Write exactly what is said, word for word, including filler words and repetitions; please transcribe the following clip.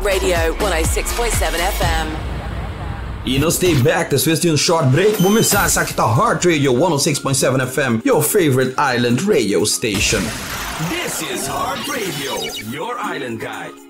Radio one oh six point seven F M. E não stay back, this is um short break. Vou começar essa aqui tá Heart Radio one oh six point seven F M, your favorite island radio station. This is Heart Radio, your island guide.